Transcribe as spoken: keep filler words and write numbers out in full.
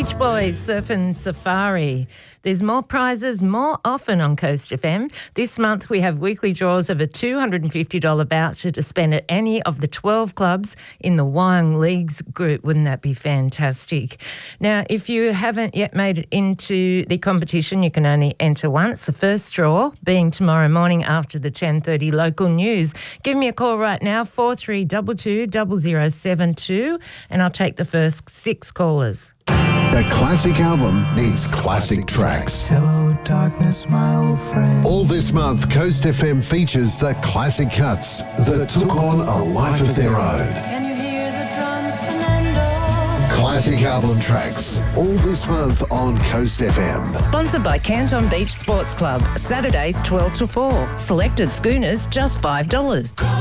Beach Boys Surfing Safari. There's more prizes more often on Coast F M. This month we have weekly draws of a two hundred fifty dollars voucher to spend at any of the twelve clubs in the Wyong Leagues group. Wouldn't that be fantastic? Now, if you haven't yet made it into the competition, you can only enter once. The first draw being tomorrow morning after the ten thirty local news. Give me a call right now, four three two two, zero zero seven two, and I'll take the first six callers. A classic album needs classic tracks. Hello, darkness, my old friend. All this month, Coast F M features the classic cuts that took on a life of their own. Can you hear the drums, Fernando? Classic album tracks, all this month on Coast F M. Sponsored by Canton Beach Sports Club. Saturdays twelve to four. Selected schooners just five dollars.